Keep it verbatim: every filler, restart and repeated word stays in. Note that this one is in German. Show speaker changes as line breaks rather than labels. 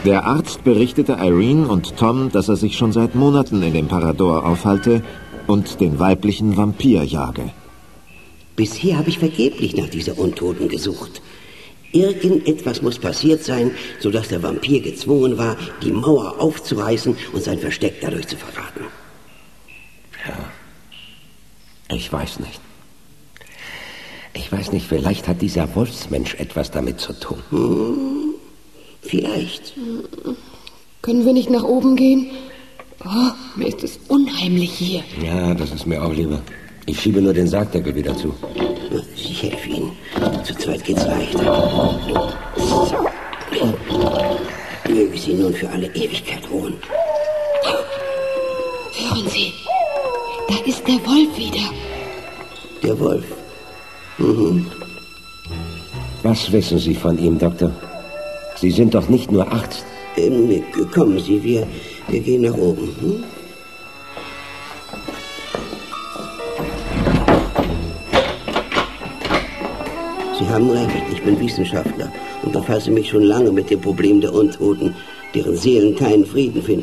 Der Arzt berichtete Irene und Tom, dass er sich schon seit Monaten in dem Parador aufhalte und den weiblichen Vampir jage.
Bisher habe ich vergeblich nach dieser Untoten gesucht. Irgendetwas muss passiert sein, sodass der Vampir gezwungen war, die Mauer aufzureißen und sein Versteck dadurch zu verraten.
Ja, ich weiß nicht. Ich weiß nicht, vielleicht hat dieser Wolfsmensch etwas damit zu tun.
Hm, vielleicht.
Können wir nicht nach oben gehen? Oh, mir ist es unheimlich hier.
Ja, das ist mir auch lieber. Ich schiebe nur den Sargdeckel wieder zu.
Ich helfe Ihnen. Zu zweit geht's leichter. Möge sie nun für alle Ewigkeit ruhen.
Hören Sie, da ist der Wolf wieder.
Der Wolf? Mhm.
Was wissen Sie von ihm, Doktor? Sie sind doch nicht nur Arzt.
Ähm, kommen Sie, wir, wir gehen nach oben. Hm? Sie haben recht, ich bin Wissenschaftler und befasse mich schon lange mit dem Problem der Untoten, deren Seelen keinen Frieden finden.